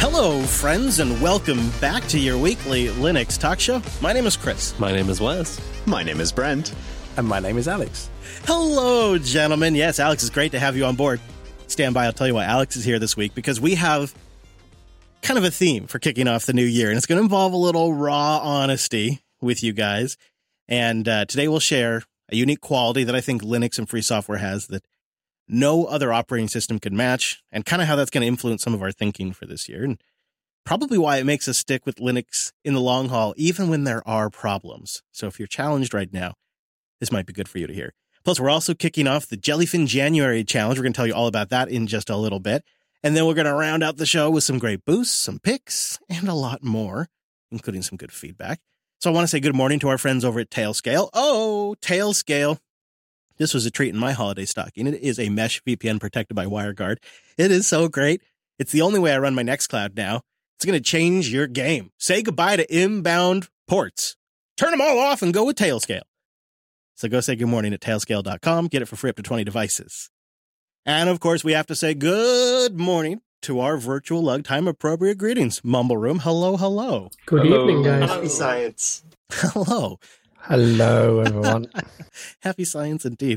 Hello, friends, and welcome back to your weekly Linux talk show. My name is Chris. My name is Wes. My name is Brent. And my name is Alex. Hello, gentlemen. Yes, Alex, it's great to have you on board. Stand by, I'll tell you why Alex is here this week, because we have kind of a theme for kicking off the new year, and it's going to involve a little raw honesty with you guys. And today we'll share a unique quality that I think Linux and free software has that no other operating system can match, and kind of how that's going to influence some of our thinking for this year, and probably why it makes us stick with Linux in the long haul, even when there are problems. So if you're challenged right now, this might be good for you to hear. Plus, we're also kicking off the Jellyfin January challenge. We're going to tell you all about that in just a little bit. And then we're going to round out the show with some great boosts, some picks, and a lot more, including some good feedback. So I want to say good morning to our friends over at Tailscale. Oh, Tailscale. This was a treat in my holiday stocking. It is a mesh VPN protected by WireGuard. It is so great. It's the only way I run my Nextcloud now. It's going to change your game. Say goodbye to inbound ports. Turn them all off and go with Tailscale. So go say good morning at tailscale.com. Get it for free up to 20 devices. And of course, we have to say good morning to our virtual lug time appropriate greetings. Mumble Room. Hello, hello. Good evening, guys. Happy science. Hello. Hello, everyone. Happy science indeed.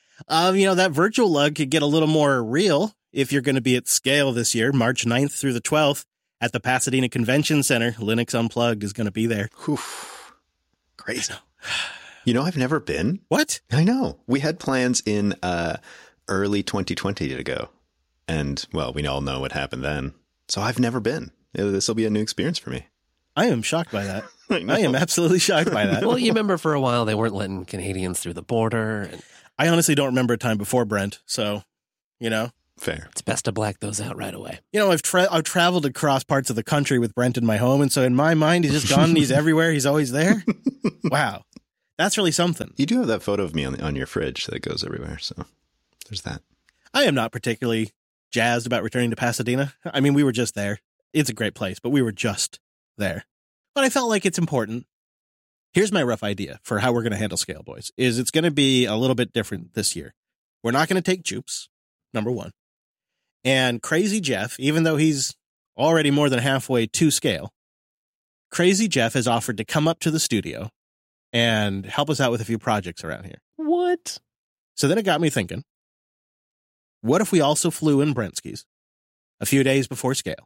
That virtual lug could get a little more real if you're going to be at Scale this year, March 9th through the 12th at the Pasadena Convention Center. Linux Unplugged is going to be there. Whew. Crazy. You know, I've never been. What? I know. We had plans in early 2020 to go. And, well, we all know what happened then. So I've never been. This will be a new experience for me. I am shocked by that. I am absolutely shocked by that. Well, you remember for a while they weren't letting Canadians through the border. And I honestly don't remember a time before Brent, so, Fair. it's best to black those out right away. I've traveled across parts of the country with Brent in my home, and so in my mind, he's just gone and he's everywhere. He's always there. Wow. That's really something. You do have that photo of me on your fridge that goes everywhere, so there's that. I am not particularly jazzed about returning to Pasadena. I mean, we were just there. It's a great place, but we were just there. But I felt like it's important. Here's my rough idea for how we're going to handle Scale, boys, is it's going to be a little bit different this year. We're not going to take Jupes, number one. And Crazy Jeff, even though he's already more than halfway to Scale, Crazy Jeff has offered to come up to the studio and help us out with a few projects around here. What? So then it got me thinking, what if we also flew in Brentskis a few days before Scale?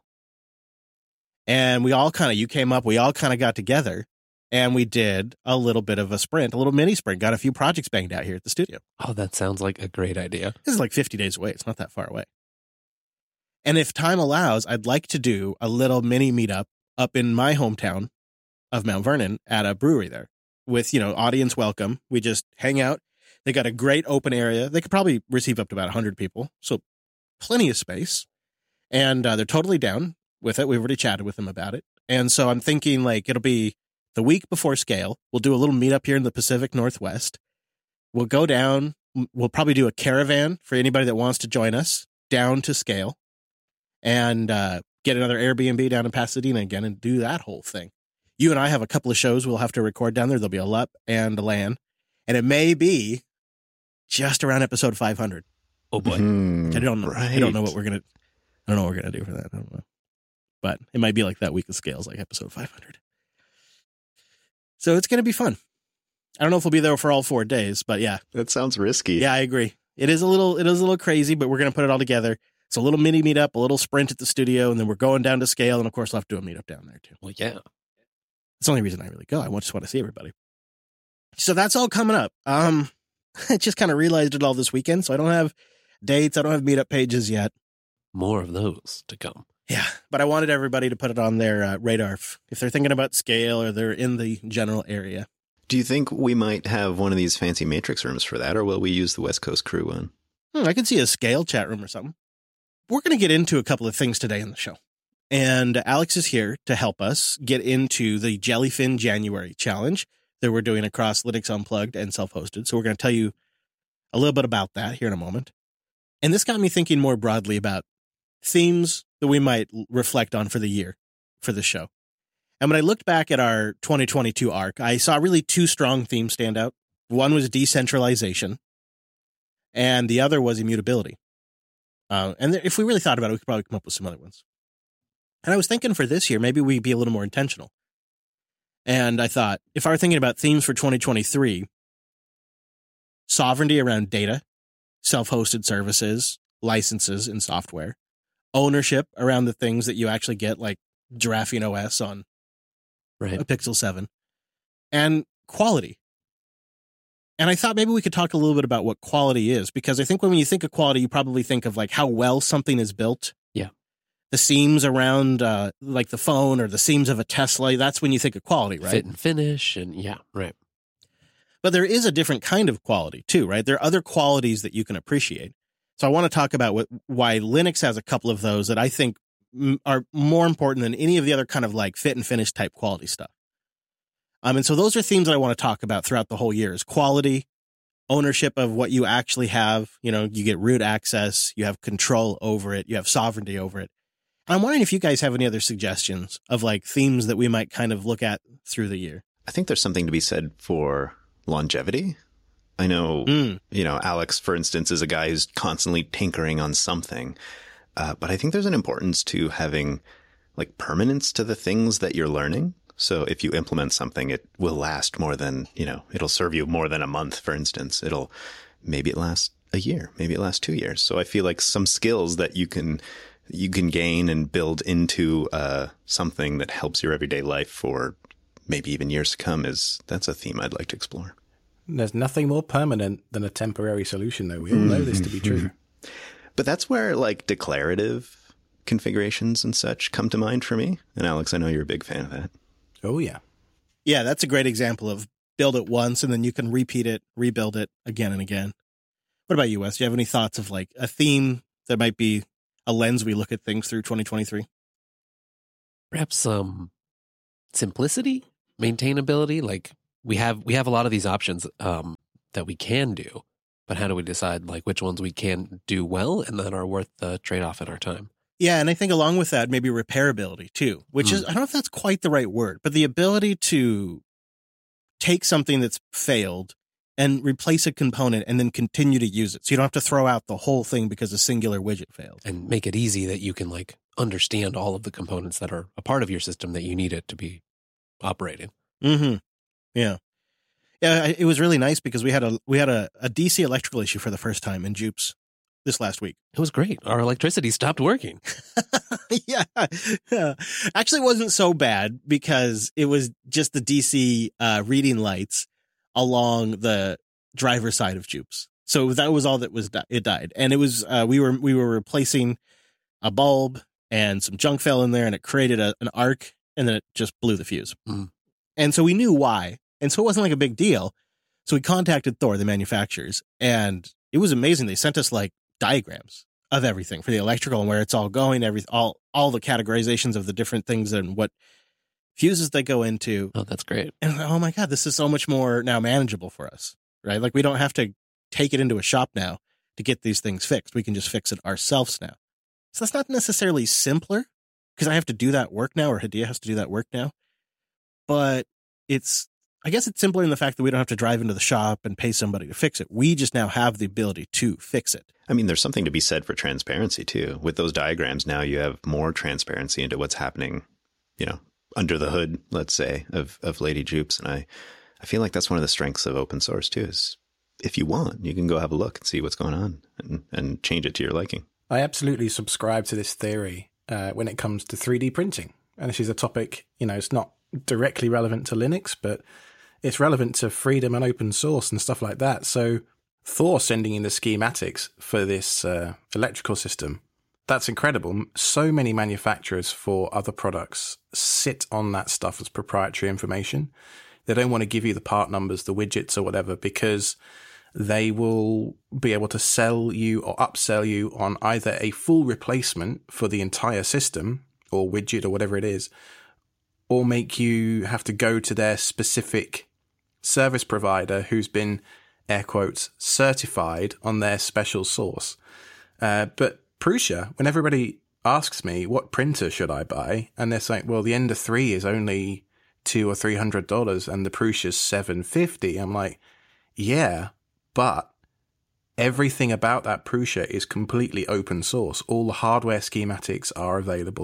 And you came up, we all kind of got together and we did a little bit of a sprint, a little mini sprint, got a few projects banged out here at the studio. Oh, that sounds like a great idea. This is like 50 days away. It's not that far away. And if time allows, I'd like to do a little mini meetup up in my hometown of Mount Vernon at a brewery there with, audience welcome. We just hang out. They got a great open area. They could probably receive up to about 100 people. So plenty of space. And they're totally down with it. We've already chatted with them about it. And so I'm thinking it'll be the week before Scale. We'll do a little meetup here in the Pacific Northwest. We'll go down. We'll probably do a caravan for anybody that wants to join us down to Scale and get another Airbnb down in Pasadena again and do that whole thing. You and I have a couple of shows we'll have to record down there. There'll be a LUP and a LAN. And it may be just around episode 500. Oh, boy. I don't know. Right. I don't know what we're going to do for that. I don't know. But it might be like that week of Scales, like episode 500. So it's going to be fun. I don't know if we'll be there for all 4 days, but yeah. That sounds risky. Yeah, I agree. It is a little crazy, but we're going to put it all together. It's a little mini meetup, a little sprint at the studio, and then we're going down to Scale, and of course, we'll have to do a meetup down there too. Well, yeah. That's the only reason I really go. I just want to see everybody. So that's all coming up. I just kind of realized it all this weekend, so I don't have dates. I don't have meetup pages yet. More of those to come. Yeah, but I wanted everybody to put it on their radar if they're thinking about Scale or they're in the general area. Do you think we might have one of these fancy matrix rooms for that, or will we use the West Coast crew one? I could see a Scale chat room or something. We're going to get into a couple of things today in the show. And Alex is here to help us get into the Jellyfin January challenge that we're doing across Linux Unplugged and self-hosted. So we're going to tell you a little bit about that here in a moment. And this got me thinking more broadly about themes that we might reflect on for the year for the show. And when I looked back at our 2022 arc, I saw really two strong themes stand out. One was decentralization, and the other was immutability. And if we really thought about it, we could probably come up with some other ones. And I was thinking for this year, maybe we'd be a little more intentional. And I thought, if I were thinking about themes for 2023, sovereignty around data, self-hosted services, licenses and software, ownership around the things that you actually get, like Giraffing OS on a Pixel 7, and quality. And I thought maybe we could talk a little bit about what quality is, because I think when you think of quality, you probably think of like how well something is built. Yeah. The seams around like the phone or the seams of a Tesla, that's when you think of quality, right? Fit and finish, and yeah, right. But there is a different kind of quality too, right? There are other qualities that you can appreciate. So I want to talk about why Linux has a couple of those that I think are more important than any of the other kind of like fit and finish type quality stuff. And so those are themes that I want to talk about throughout the whole year: is quality, ownership of what you actually have. You know, you get root access, you have control over it, you have sovereignty over it. And I'm wondering if you guys have any other suggestions of like themes that we might kind of look at through the year. I think there's something to be said for longevity. I know, Alex, for instance, is a guy who's constantly tinkering on something. But I think there's an importance to having like permanence to the things that you're learning. So if you implement something, it will last more than, it'll serve you more than a month, for instance. Maybe it lasts a year, maybe it lasts 2 years. So I feel like some skills that you can gain and build into something that helps your everyday life for maybe even years to come that's a theme I'd like to explore. There's nothing more permanent than a temporary solution, though. We all know this to be true. But that's where like declarative configurations and such come to mind for me. And Alex, I know you're a big fan of that. Oh, yeah. Yeah, that's a great example of build it once and then you can repeat it, rebuild it again and again. What about you, Wes? Do you have any thoughts of like a theme that might be a lens we look at things through 2023? Perhaps simplicity, maintainability. Like we have a lot of these options that we can do, but how do we decide like which ones we can do well and that are worth the trade-off in our time? Yeah, and I think along with that, maybe repairability too, which is, I don't know if that's quite the right word, but the ability to take something that's failed and replace a component and then continue to use it. So you don't have to throw out the whole thing because a singular widget failed. And make it easy that you can like understand all of the components that are a part of your system that you need it to be operating. Mm-hmm. Yeah. Yeah, it was really nice because we had a DC electrical issue for the first time in Jupes this last week. It was great. Our electricity stopped working. Yeah. Actually, it wasn't so bad because it was just the DC reading lights along the driver's side of Jupes. So that was all that was it died. And it was we were replacing a bulb and some junk fell in there and it created an arc and then it just blew the fuse. Mm. And so we knew why. And so it wasn't like a big deal. So we contacted Thor, the manufacturers, and it was amazing. They sent us like diagrams of everything for the electrical and where it's all going, all the categorizations of the different things and what fuses they go into. Oh, that's great. And oh my God, this is so much more now manageable for us, right? Like we don't have to take it into a shop now to get these things fixed. We can just fix it ourselves now. So that's not necessarily simpler because I have to do that work now, or Hadia has to do that work now. But I guess it's simpler in the fact that we don't have to drive into the shop and pay somebody to fix it. We just now have the ability to fix it. I mean, there's something to be said for transparency too. With those diagrams now, you have more transparency into what's happening, under the hood, let's say, of Lady Jupes. And I feel like that's one of the strengths of open source too, is if you want, you can go have a look and see what's going on and change it to your liking. I absolutely subscribe to this theory when it comes to 3D printing. And this is a topic, it's not directly relevant to Linux, but it's relevant to freedom and open source and stuff like that. So Thor sending in the schematics for this electrical system, that's incredible. So many manufacturers for other products sit on that stuff as proprietary information. They don't want to give you the part numbers, the widgets or whatever, because they will be able to sell you or upsell you on either a full replacement for the entire system or widget or whatever it is, or make you have to go to their specific service provider who's been, air quotes, certified on their special source. But Prusa, when everybody asks me, what printer should I buy? And they're saying, well, the Ender 3 is only $200 or $300 and the Prusa's $750. I'm like, yeah, but everything about that Prusa is completely open source. All the hardware schematics are available.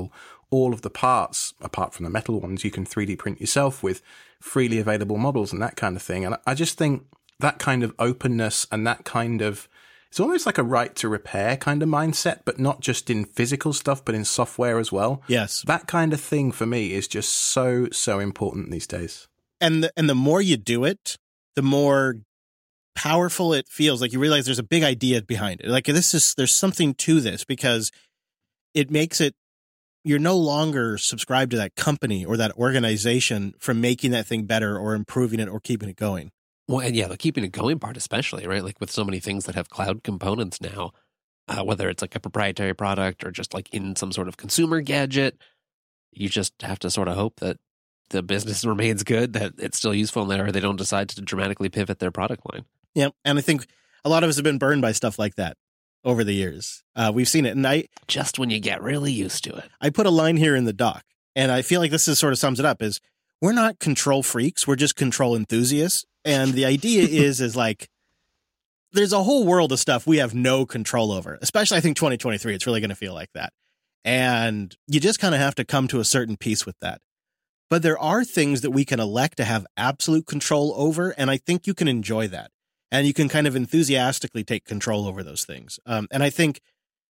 all of the parts, apart from the metal ones, you can 3D print yourself with freely available models and that kind of thing. And I just think that kind of openness and that kind of, it's almost like a right to repair kind of mindset, but not just in physical stuff, but in software as well. Yes. That kind of thing for me is just so important these days. And the more you do it, the more powerful it feels. Like you realize there's a big idea behind it. Like there's something to this, because it makes it, you're no longer subscribed to that company or that organization from making that thing better or improving it or keeping it going. Well, and yeah, the keeping it going part especially, right? Like with so many things that have cloud components now, whether it's like a proprietary product or just like in some sort of consumer gadget, you just have to sort of hope that the business remains good, that it's still useful in there, or they don't decide to dramatically pivot their product line. Yeah, and I think a lot of us have been burned by stuff like that over the years. We've seen it, and just when you get really used to it. I put a line here in the doc, and I feel like this sort of sums it up, is we're not control freaks, we're just control enthusiasts. And the idea is like, there's a whole world of stuff we have no control over, especially I think 2023, it's really going to feel like that. And you just kind of have to come to a certain peace with that. But there are things that we can elect to have absolute control over, and I think you can enjoy that. And you can kind of enthusiastically take control over those things. And I think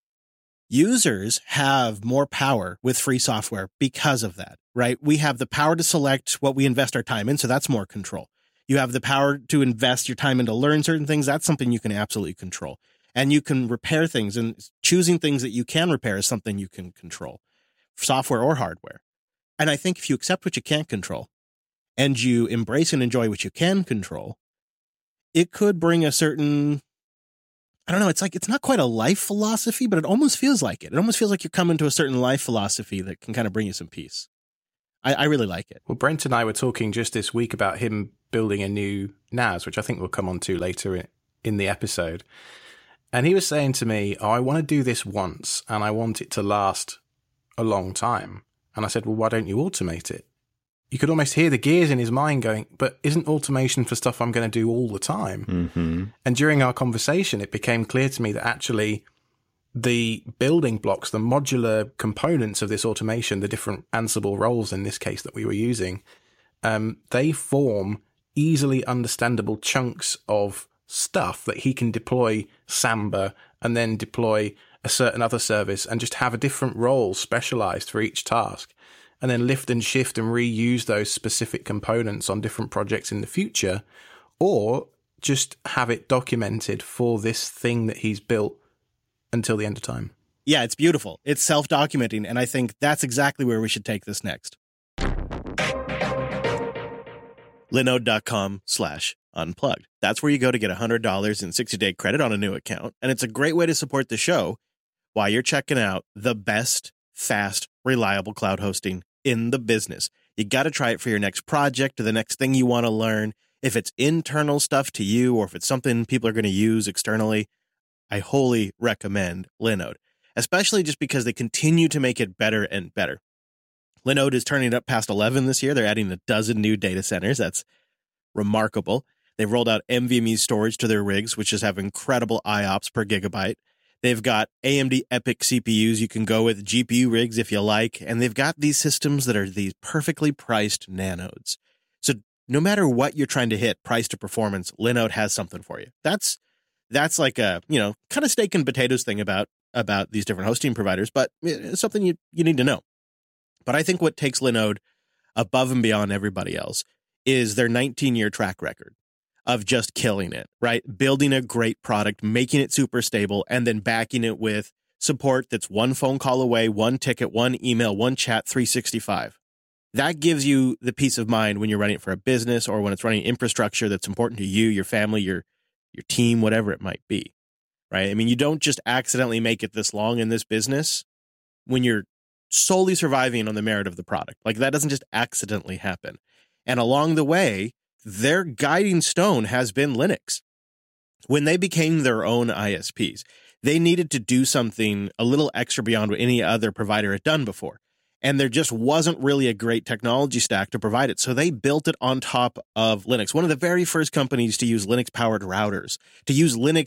users have more power with free software because of that, right? We have the power to select what we invest our time in, so that's more control. You have the power to invest your time in to learn certain things. That's something you can absolutely control. And you can repair things, and choosing things that you can repair is something you can control, software or hardware. And I think if you accept what you can't control and you embrace and enjoy what you can control, it could bring a certain, I don't know, it's like, it's not quite a life philosophy, but it almost feels like it. It almost feels like you're coming to a certain life philosophy that can kind of bring you some peace. I really like it. Well, Brent and I were talking just this week about him building a new NAS, which I think we'll come on to later in the episode. And he was saying to me, I want to do this once and I want it to last a long time. And I said, well, why don't you automate it? You could almost hear the gears in his mind going, but isn't automation for stuff I'm going to do all the time? Mm-hmm. And during our conversation, it became clear to me that actually the building blocks, the modular components of this automation, the different Ansible roles in this case that we were using, they form easily understandable chunks of stuff that he can deploy Samba and then deploy a certain other service and just have a different role specialized for each task, and then lift and shift and reuse those specific components on different projects in the future, or just have it documented for this thing that he's built until the end of time. Yeah, it's beautiful. It's self-documenting, and I think that's exactly where we should take this next. Linode.com/unplugged. That's where you go to get $100 in 60-day credit on a new account, and it's a great way to support the show while you're checking out the best, fast, reliable cloud hosting in the business. You got to try it for your next project or the next thing you want to learn. If it's internal stuff to you or if it's something people are going to use externally, I wholly recommend Linode, especially just because they continue to make it better and better. Linode is turning it up past 11 this year. They're adding 12 new data centers. That's remarkable. They've rolled out NVMe storage to their rigs, which just have incredible IOPS per gigabyte. They've got AMD EPYC CPUs. You can go with GPU rigs if you like. And they've got these systems that are these perfectly priced nanodes. So no matter what you're trying to hit, price to performance, Linode has something for you. That's like a, kind of steak and potatoes thing about these different hosting providers, but it's something you need to know. But I think what takes Linode above and beyond everybody else is their 19-year track record of just killing it, right? Building a great product, making it super stable, and then backing it with support that's one phone call away, one ticket, one email, one chat, 365. That gives you the peace of mind when you're running it for a business or when it's running infrastructure that's important to you, your family, your team, whatever it might be, right? I mean, you don't just accidentally make it this long in this business when you're solely surviving on the merit of the product. Like, that doesn't just accidentally happen. And along the way, their guiding stone has been Linux. When they became their own ISPs, they needed to do something a little extra beyond what any other provider had done before. And there just wasn't really a great technology stack to provide it. So they built it on top of Linux. One of the very first companies to use Linux-powered routers, to use Linux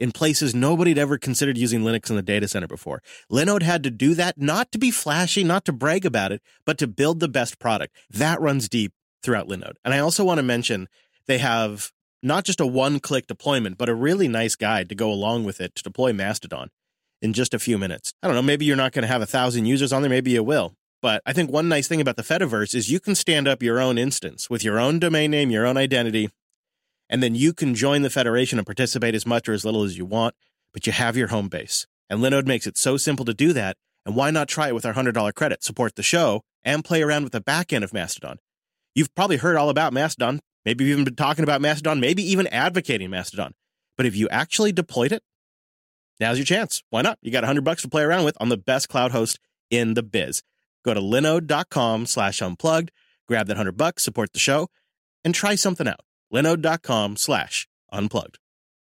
in places nobody had ever considered using Linux in the data center before. Linode had to do that, not to be flashy, not to brag about it, but to build the best product. That runs deep throughout Linode. And I also want to mention they have not just a one-click deployment, but a really nice guide to go along with it to deploy Mastodon in just a few minutes. I don't know, maybe you're not going to have 1,000 users on there, maybe you will. But I think one nice thing about the Fediverse is you can stand up your own instance with your own domain name, your own identity, and then you can join the Federation and participate as much or as little as you want, but you have your home base. And Linode makes it so simple to do that, and why not try it with our $100 credit, support the show, and play around with the back end of Mastodon? You've probably heard all about Mastodon. Maybe you've even been talking about Mastodon, maybe even advocating Mastodon. But if you actually deployed it, now's your chance. Why not? You got $100 to play around with on the best cloud host in the biz. Go to linode.com/unplugged, grab that $100, support the show, and try something out. linode.com/unplugged.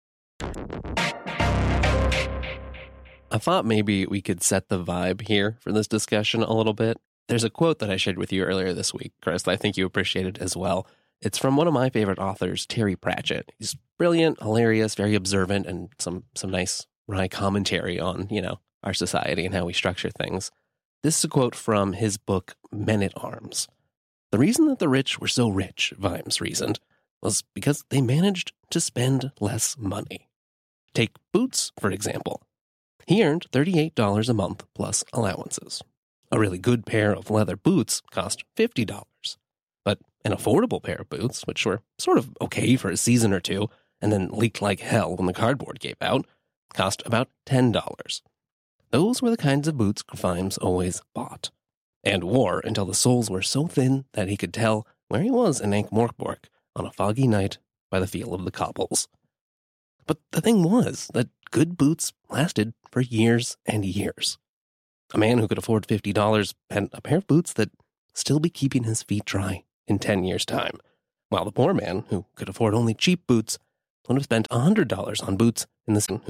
I thought maybe we could set the vibe here for this discussion a little bit. There's a quote that I shared with you earlier this week, Chris, that I think you appreciated as well. It's from one of my favorite authors, Terry Pratchett. He's brilliant, hilarious, very observant, and some nice wry commentary on, our society and how we structure things. This is a quote from his book, Men at Arms. The reason that the rich were so rich, Vimes reasoned, was because they managed to spend less money. Take Boots, for example. He earned $38 a month plus allowances. A really good pair of leather boots cost $50. But an affordable pair of boots, which were sort of okay for a season or two, and then leaked like hell when the cardboard gave out, cost about $10. Those were the kinds of boots Vimes always bought, and wore until the soles were so thin that he could tell where he was in Ankh-Morpork on a foggy night by the feel of the cobbles. But the thing was that good boots lasted for years and years. A man who could afford $50 had a pair of boots that still be keeping his feet dry in 10 years' time, while the poor man who could afford only cheap boots would have spent $100 on boots in the same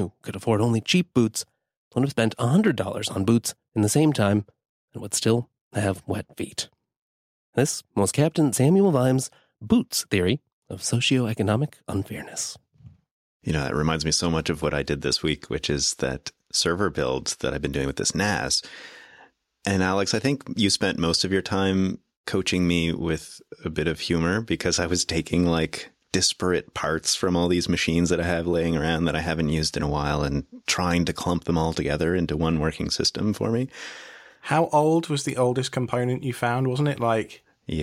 time and would still have wet feet. This was Captain Samuel Vimes' Boots theory of socioeconomic unfairness. It reminds me so much of what I did this week, which is that server build that I've been doing with this NAS. And Alex, I think you spent most of your time coaching me with a bit of humor because I was taking like disparate parts from all these machines that I have laying around that I haven't used in a while and trying to clump them all together into one working system for me. How old was the oldest component you found? Wasn't it like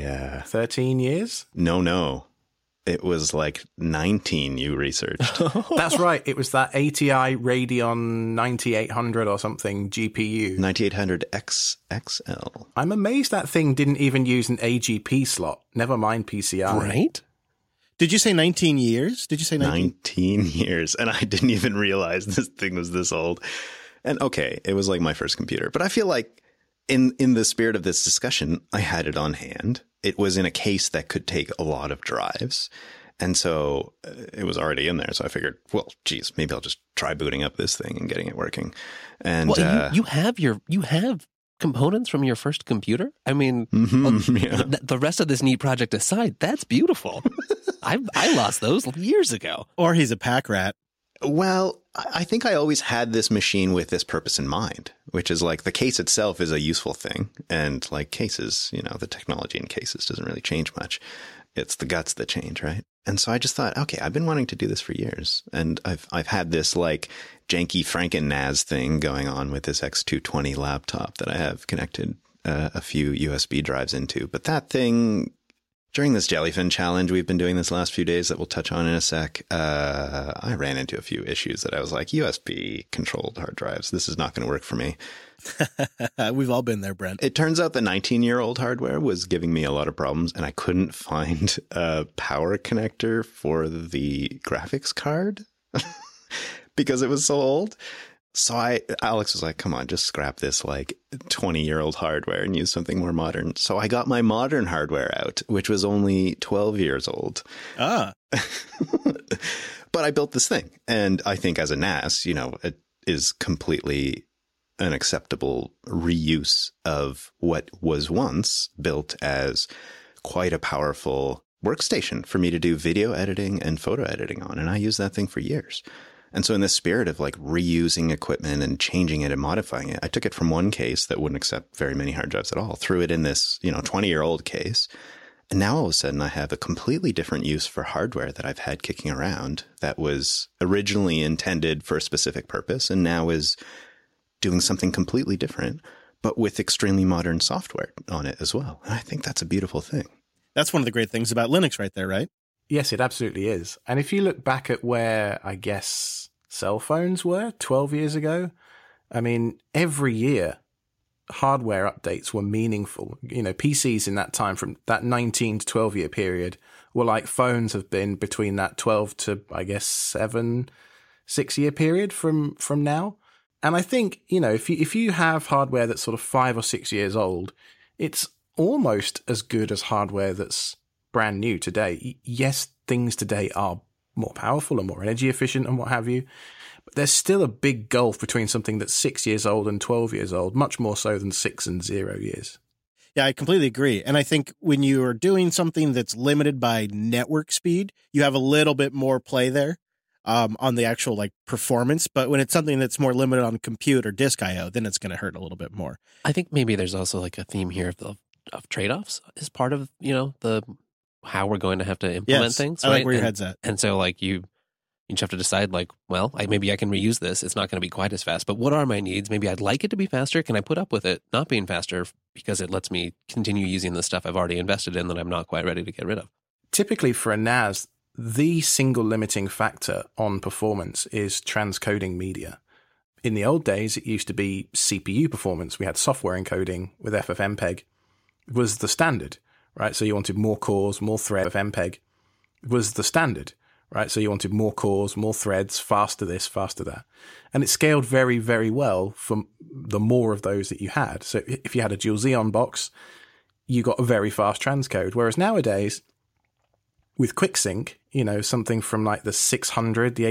13 years? No. It was like 19 you researched. That's right. It was that ATI Radeon 9800 or something GPU. 9800 XXL. I'm amazed that thing didn't even use an AGP slot. Never mind PCI. Right? Did you say 19 years? Did you say 19 years? And I didn't even realize this thing was this old. And okay, it was like my first computer. But I feel like in the spirit of this discussion, I had it on hand. It was in a case that could take a lot of drives. And so it was already in there. So I figured, well, geez, maybe I'll just try booting up this thing and getting it working. And you have components from your first computer? I mean, the rest of this neat project aside, that's beautiful. I lost those years ago. Or he's a pack rat. Well, I think I always had this machine with this purpose in mind, which is like the case itself is a useful thing. And like cases, the technology in cases doesn't really change much. It's the guts that change, right? And so I just thought, okay, I've been wanting to do this for years. And I've had this like janky Franken-NAS thing going on with this X220 laptop that I have connected a few USB drives into. But that thing, during this Jellyfin challenge we've been doing this last few days that we'll touch on in a sec, I ran into a few issues that I was like, USB controlled hard drives, this is not going to work for me. We've all been there, Brent. It turns out the 19-year-old hardware was giving me a lot of problems, and I couldn't find a power connector for the graphics card because it was so old. So Alex was like, come on, just scrap this like 20-year-old hardware and use something more modern. So I got my modern hardware out, which was only 12 years old. But I built this thing. And I think as a NAS, it is completely an acceptable reuse of what was once built as quite a powerful workstation for me to do video editing and photo editing on. And I used that thing for years. And so in this spirit of like reusing equipment and changing it and modifying it, I took it from one case that wouldn't accept very many hard drives at all, threw it in this, 20-year-old case. And now all of a sudden I have a completely different use for hardware that I've had kicking around that was originally intended for a specific purpose and now is doing something completely different, but with extremely modern software on it as well. And I think that's a beautiful thing. That's one of the great things about Linux right there, right? Yes, it absolutely is. And if you look back at where, I guess, cell phones were 12 years ago, I mean, every year, hardware updates were meaningful. PCs in that time, from that 19 to 12-year period, were like phones have been between that 12 to, I guess, 6-year period from now. And I think, if you have hardware that's sort of 5 or 6 years old, it's almost as good as hardware that's brand new today. Yes, things today are more powerful and more energy efficient and what have you, but there's still a big gulf between something that's 6 years old and 12 years old, much more so than 6 and 0 years. Yeah, I completely agree. And I think when you are doing something that's limited by network speed, you have a little bit more play there on the actual like performance. But when it's something that's more limited on compute or disk IO, then it's going to hurt a little bit more. I think maybe there's also like a theme here of trade-offs as part of, the how we're going to have to implement things. I right? like where your head's at. And so like you just have to decide like, well, maybe I can reuse this. It's not going to be quite as fast, but what are my needs? Maybe I'd like it to be faster. Can I put up with it not being faster because it lets me continue using the stuff I've already invested in that I'm not quite ready to get rid of? Typically for a NAS, the single limiting factor on performance is transcoding media. In the old days, it used to be CPU performance. We had software encoding with FFmpeg. It was the standard, right? So you wanted more cores, more thread. FFmpeg was the standard, right? So you wanted more cores, more threads, faster this, faster that. And it scaled very, very well for the more of those that you had. So if you had a dual Xeon box, you got a very fast transcode. Whereas nowadays, with QuickSync, something from like the 600, the